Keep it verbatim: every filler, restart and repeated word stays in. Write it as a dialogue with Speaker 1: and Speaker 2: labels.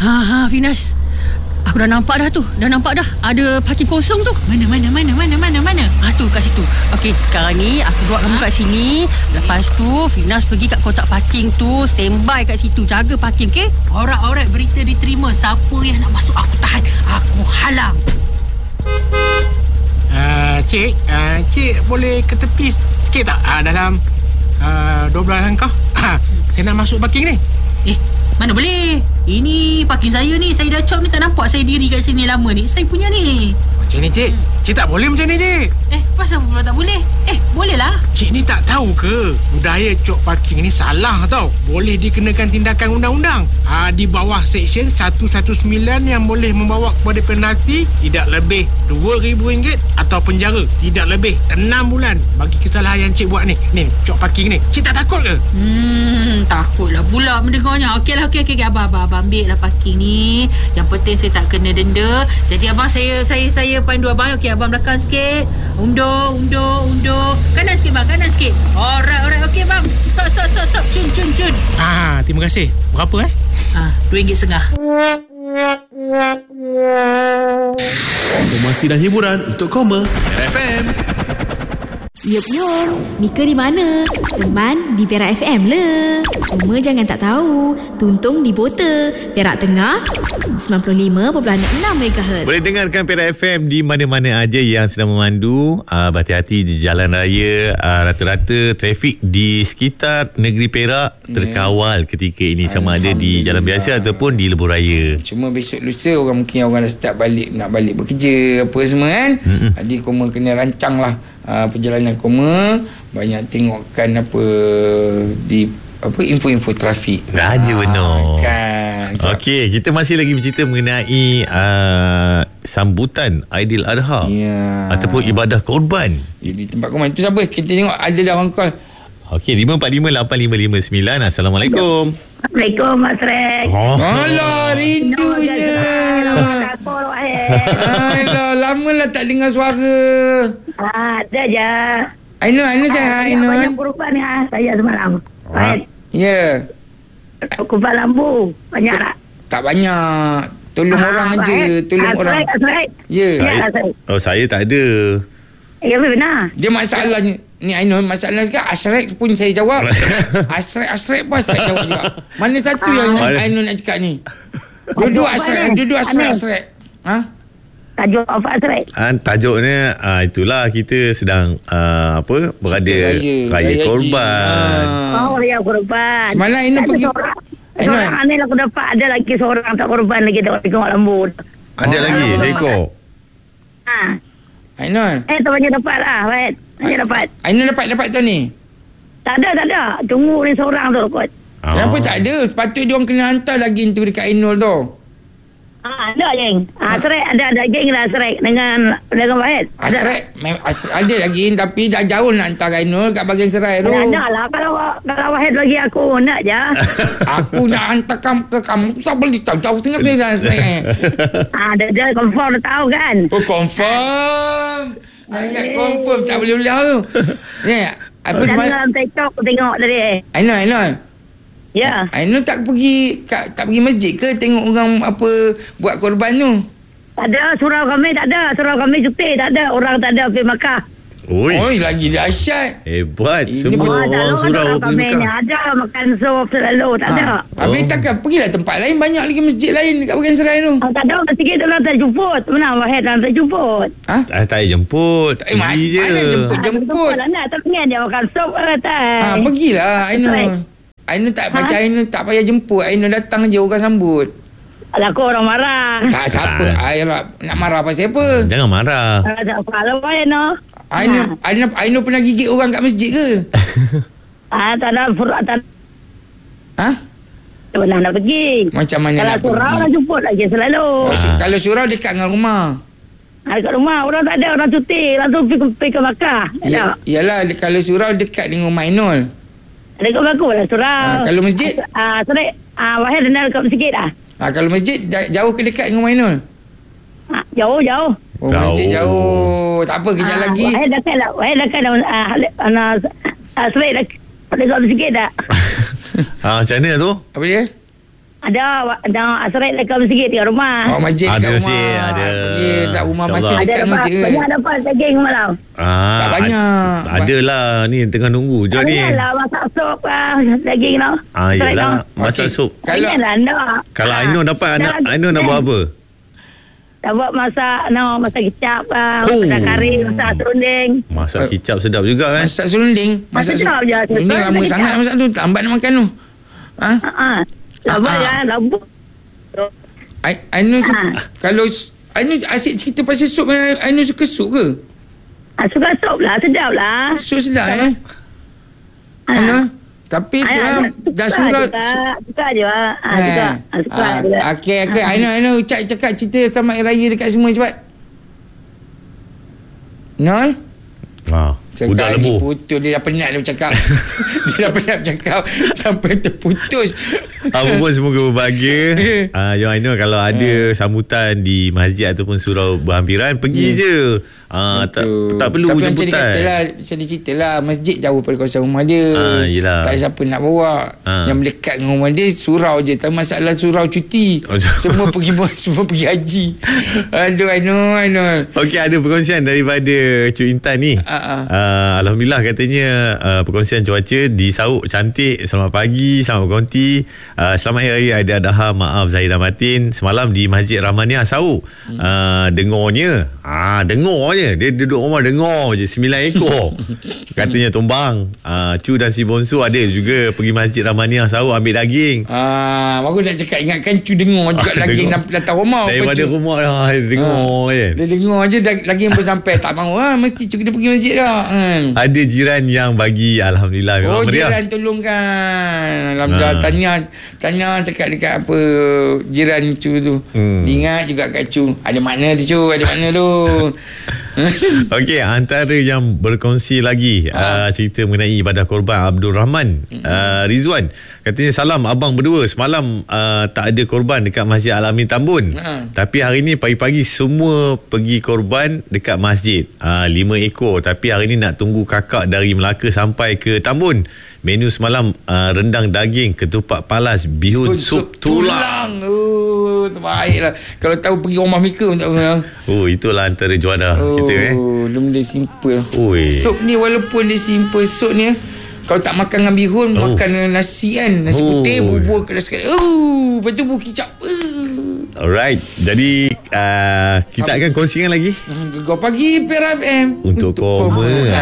Speaker 1: Ha ha Finas. Aku dah nampak dah tu. Dah nampak dah. Ada parking kosong tu.
Speaker 2: Mana mana mana mana mana mana.
Speaker 1: Ha tu kat situ. Okey, sekarang ni aku buat kamu kat sini. Lepas tu Finas pergi kat kotak parking tu, standby kat situ, jaga parking, okey?
Speaker 2: Alright, alright, berita diterima. Siapa yang nak masuk aku tahan. Aku halang.
Speaker 3: Uh, cik, uh, cik boleh ke tepi sikit tak? Uh, dalam uh, dua belas langkah. Uh, saya nak masuk parking ni.
Speaker 2: Eh, mana boleh? Ini parking saya ni. Saya dah cop ni, tak nampak saya diri kat sini lama ni. Saya punya ni.
Speaker 3: Macam ni cik? Cik tak boleh macam ni cik?
Speaker 2: Eh, pasal apa pula tak boleh? Eh, boleh lah.
Speaker 3: Cik ni tak tahu ke budaya cop parking ni salah tau. Boleh dikenakan tindakan undang-undang. Ha, di bawah Seksyen seratus sembilan belas yang boleh membawa kepada penalti tidak lebih dua ribu ringgit atau penjara tidak lebih enam bulan bagi kesalahan yang cik buat ni. Ni, cop parking ni. Cik tak takut ke?
Speaker 2: Hmm, takutlah pula mendengarnya. Okeylah, okey, okey. Abang, abang, abang ambil lah parking ni. Yang penting saya tak kena denda. Jadi abang, saya saya saya pandu abang. Okey, abang belakang sikit. Undur, undur, undur. Kanan sikit bang, kanan sikit. Alright, alright. Okey bang. Stop, stop, stop, stop. Cun, cun, cun.
Speaker 3: Ah, terima kasih. Berapa eh?
Speaker 2: Ah, dua ringgit setengah.
Speaker 4: Informasi dan hiburan untuk Koma F M.
Speaker 5: Yup, yup. Mika di mana? Teman di Perak F M le. Cuma jangan tak tahu. Tuntung di Bota, Perak Tengah, sembilan puluh lima perpuluhan enam megahertz.
Speaker 6: Boleh dengarkan Perak F M di mana-mana aja yang sedang memandu. Uh, berhati-hati di jalan raya. Uh, rata-rata trafik di sekitar negeri Perak terkawal ketika ini, sama ada di jalan biasa ataupun di lebuh raya.
Speaker 7: Cuma besok lusa orang mungkin orang dah start balik, nak balik bekerja apa semua kan. Mm-mm. Jadi Koma kena rancang lah uh, perjalanan Koma. Banyak tengokkan apa di apa info-info trafik.
Speaker 6: Dah je benar.
Speaker 7: Kan.
Speaker 6: Okey, kita masih lagi bercerita mengenai uh, sambutan Aidiladha
Speaker 7: ya.
Speaker 6: ataupun ibadah korban.
Speaker 7: Ya, di tempat Koma itu siapa? Kita tengok ada dah orang call.
Speaker 6: Okey, lima empat lima lapan lima lima sembilan. Assalamualaikum.
Speaker 8: Assalamualaikum Mak Srek.
Speaker 6: Oh.
Speaker 7: Alah, rindunya. Alah, lama lah tak dengar suara.
Speaker 8: Ah, ada je.
Speaker 7: Ainun, Ainun saya Ainun.
Speaker 8: Banyak perubahan ni ha, saya semalam. Baik.
Speaker 7: Ya.
Speaker 8: Kubal lambu banyak tak?
Speaker 7: Tak banyak. Tolong ah, orang aja, tolong ah, orang.
Speaker 8: Asrek,
Speaker 7: ya.
Speaker 8: Ya,
Speaker 6: oh, saya tak ada.
Speaker 8: Ya, benar.
Speaker 7: Dia masalahnya ni Ainun, masalah juga Asrek pun saya jawab. Asrek Asrek pun saya jawab juga. Mana satu ah. yang Ainun nak cakap ni? Duduk Asrek, duduk Asrek Asrek. Ha?
Speaker 8: Tajuk apa Asrek?
Speaker 6: Ah, tajuknya ah, itulah kita sedang ah, apa berada raya, raya, raya korban.
Speaker 8: Ah. Oh, raya korban.
Speaker 7: Semalam Ainun pergi.
Speaker 8: Seorang aneh lah aku dapat. Ada lagi seorang tak korban lagi. Tak tengok lambu.
Speaker 6: Ada oh, lagi seekor.
Speaker 8: Ha.
Speaker 7: Ainun.
Speaker 8: Eh, tu banyak dapat lah. Baik. Banyak dapat.
Speaker 7: Ainun dapat dapat tu ni?
Speaker 8: Tak ada, tak ada. Tunggu ni seorang tu kot.
Speaker 6: Oh.
Speaker 7: Kenapa tak ada? Sepatutnya dia orang kena hantar lagi tu dekat Ainul tu.
Speaker 8: Ah, ada geng. Ah, Asrek ada ada geng lah Asrek dengan dengan Wahid.
Speaker 7: Asrek, Asrek ada lagi tapi dah jauh nak hantar Ainul kat bahagian Serai tu.
Speaker 8: Nak lah kalau kalau Wahid bagi aku nak je.
Speaker 7: Aku nak hantar kamu ke kamu tak boleh tahu jauh sangat dia Asrek.
Speaker 8: Ah, dah dah confirm dah tahu kan.
Speaker 7: Oh, confirm. Ayat confirm tak boleh ulah tu. Ni apa
Speaker 8: sebab dalam TikTok tengok tadi.
Speaker 7: Ainul, Ainul.
Speaker 8: Ya.
Speaker 7: Ainul tak pergi tak, tak pergi masjid ke tengok orang apa buat korban tu?
Speaker 8: Tak ada, surau kami tak ada. Surau kami cuti tak ada. Orang tak ada pergi Makkah.
Speaker 6: Oi.
Speaker 7: Oi, lagi dahsyat.
Speaker 6: Hebat.
Speaker 7: Ini
Speaker 6: semua orang surau pergi Makkah.
Speaker 8: Ada makan sup selalu tak ha. ada.
Speaker 7: Habis oh. takkan pergilah tempat lain, banyak lagi masjid lain dekat bahagian Serai tu.
Speaker 8: Ah, tak ada, masjid tu lah tak jemput. Mana Wahid tak jemput.
Speaker 6: Ha? Tak tak jemput.
Speaker 7: Eh, pergi je. Mana jemput-jemput.
Speaker 8: Ha, nak tak pergi dia makan sup kata.
Speaker 7: Ha, pergilah Ainul. Ainul tak baca ha? Ainul tak payah jemput. Ainul datang je orang sambut.
Speaker 8: Alah, aku orang marah.
Speaker 7: Tak siapa. Ainul nak marah pasal apa?
Speaker 6: Jangan marah.
Speaker 8: Tak apa lah Ainul.
Speaker 7: Ainul, Ainul, Ainul pernah gigit orang kat masjid ke?
Speaker 8: Ah, tak ada tak.
Speaker 7: Ha?
Speaker 8: Tak pernah nak pergi.
Speaker 7: Macam mana
Speaker 8: kalau
Speaker 7: nak pergi? Kalau
Speaker 8: surau nak jemput lagi selalu.
Speaker 7: Oh, ha. Kalau surau dekat dengan rumah.
Speaker 8: Ha, dekat rumah. Orang tak ada. Orang cuti. Langsung pergi, pergi ke Makkah.
Speaker 7: Ya, yalah, kalau surau dekat dengan rumah Ainul.
Speaker 8: Dekat bagus lah surau.
Speaker 7: Ha, kalau masjid?
Speaker 8: Ah, Serik. Ah, Wahid dah dekat masjid dah.
Speaker 7: Ha, kalau masjid jauh ke dekat dengan rumah Ainul?
Speaker 8: Ha, jauh, jauh.
Speaker 7: Oh, jauh. Masjid jauh. Tak apa, kejap ha, lagi.
Speaker 8: Wahid dekat lah. Wahid dekat dah. Ah, Serik dah. Dekat masjid dah.
Speaker 6: Ha, macam mana tu?
Speaker 7: Apa dia?
Speaker 8: Ada, ada asrek dekat masjid di rumah.
Speaker 7: Oh, masjid
Speaker 6: Ada
Speaker 7: dekat rumah.
Speaker 6: masjid, ada.
Speaker 7: Pergi tak rumah
Speaker 6: InsyaAllah.
Speaker 7: masjid
Speaker 8: Ada
Speaker 7: dekat
Speaker 8: dapat,
Speaker 7: masjid.
Speaker 8: banyak dapat daging malam.
Speaker 6: Ah,
Speaker 7: Tak banyak.
Speaker 6: ad- Adalah ni tengah nunggu je ni.
Speaker 8: Banyak lah masak sup ah, daging tu.
Speaker 6: Ah, yelah. Masak
Speaker 7: Okey.
Speaker 6: sup.
Speaker 7: Kalau
Speaker 8: Banyak lah, nak.
Speaker 6: Kalau
Speaker 8: Ah,
Speaker 6: Ainul dapat, anak
Speaker 8: dah-
Speaker 6: Ainul nak buat apa?
Speaker 8: Dapat masak, no, masak kicap, ah,
Speaker 6: Oh.
Speaker 8: masak kari, masak serunding.
Speaker 6: Masak
Speaker 7: Eh,
Speaker 6: kicap sedap juga kan?
Speaker 7: masak serunding.
Speaker 8: Masak
Speaker 7: Masak
Speaker 8: sedap je.
Speaker 7: serunding
Speaker 8: Masak
Speaker 7: lama
Speaker 8: kicap.
Speaker 7: sangat nak masak tu. Lambat nak makan tu. Ha?
Speaker 8: Ha ah. Lama
Speaker 7: Ah, ah.
Speaker 8: kan, lama.
Speaker 7: I, Ainul su-
Speaker 8: Ha.
Speaker 7: kalau Ainul asyik cerita pasal sup, Ainul suka sup ke?
Speaker 8: Ah, suka sup lah, sedap lah.
Speaker 7: Sup sedap eh?
Speaker 8: Ah.
Speaker 7: Ainul? Tapi tu
Speaker 8: Ah,
Speaker 7: lah,
Speaker 8: suka
Speaker 7: dah surau.
Speaker 8: juga. Suka je. Ah, suka. Ah, suka
Speaker 7: Ah,
Speaker 8: juga.
Speaker 7: Okey, okey. Ainul, Ainul. Ucap cakap cerita selamat hari raya dekat semua cepat. Nol?
Speaker 6: Ha, budak
Speaker 7: Cakap
Speaker 6: lembu.
Speaker 7: putus. Dia dah penat dia bercakap. Dia dah penat bercakap sampai terputus.
Speaker 6: Apa pun semoga berbahagia. uh, Yang Ainul kalau ada sambutan di masjid ataupun surau berhampiran, pergi
Speaker 7: Hmm.
Speaker 6: je. Uh, tak,
Speaker 7: Betul.
Speaker 6: tak perlu
Speaker 7: Tapi macam dia
Speaker 6: jemputan.
Speaker 7: kata lah, macam dia cerita lah, masjid jauh pada kawasan rumah dia.
Speaker 6: Ah, yelah.
Speaker 7: Tak ada siapa nak bawa.
Speaker 6: Ah.
Speaker 7: Yang mendekat dengan rumah dia surau je. Tak masalah surau cuti.
Speaker 6: Oh,
Speaker 7: semua pergi semua pergi haji. Aduh, Ainul, Ainul.
Speaker 6: Okey, ada perkongsian daripada Cik Intan ni.
Speaker 7: Ah, ah.
Speaker 6: Uh, Alhamdulillah katanya uh, perkongsian cuaca di Sauk cantik. Selamat pagi, selamat berkonti. Uh, selamat Hari Raya Aidiladha. Maaf Zahir dan Matin. Semalam di Masjid Rahmaniah Sauk. Hmm. Uh, dengarnya. Ah, dengar je. Dia duduk rumah dengar je sembilan ekor. Katanya tumbang. Uh, Cu dan si Bonsu ada juga pergi Masjid Rahmaniah Sauk ambil daging.
Speaker 7: Ah, baru nak cakap ingatkan cu dengar juga
Speaker 6: Ah,
Speaker 7: lagi
Speaker 6: dengar.
Speaker 7: datang rumah.
Speaker 6: Daripada
Speaker 7: Cu.
Speaker 6: rumah dah dengar je.
Speaker 7: Dia dengar je dag- lagi yang sampai tak mahu ah mesti cu kena pergi masjid dah. Kan.
Speaker 6: Ada jiran yang bagi Alhamdulillah memang
Speaker 7: Oh,
Speaker 6: meriah.
Speaker 7: jiran tolongkan. Alhamdulillah.
Speaker 6: Ha.
Speaker 7: Tanya tanya cakap dekat apa jiran cu tu.
Speaker 6: Hmm.
Speaker 7: Ingat juga kat cu. Ada makna tu cu, ada makna tu.
Speaker 6: Okey, antara yang berkongsi lagi
Speaker 7: Ha.
Speaker 6: uh, cerita mengenai ibadah korban Abdul Rahman uh, Rizwan. Katanya salam abang berdua. Semalam uh, tak ada korban dekat Masjid Al-Amin Tambun.
Speaker 7: Ha.
Speaker 6: Tapi hari ni pagi-pagi semua pergi korban dekat masjid. Uh, lima ekor. Tapi hari ni nak tunggu kakak dari Melaka sampai ke Tambun. Menu semalam uh, rendang daging, ketupat palas, bihun, sup tulang.
Speaker 7: Oh, terbaiklah. Kalau tahu pergi rumah Mika pun tak pernah.
Speaker 6: Oh, itulah antara juara
Speaker 7: Oh,
Speaker 6: kita eh.
Speaker 7: benda simple.
Speaker 6: Oi.
Speaker 7: Sup ni walaupun dia simple, sup ni kalau tak makan dengan bihun,
Speaker 6: Oh.
Speaker 7: makan dengan nasi kan. Nasi
Speaker 6: Oh.
Speaker 7: putih, bubur kena sekali. Oh, lepas tu bubur kicap. Uh.
Speaker 6: Alright. Jadi uh, kita akan kongsikan lagi
Speaker 7: Gegar pagi P R F M
Speaker 6: untuk koma.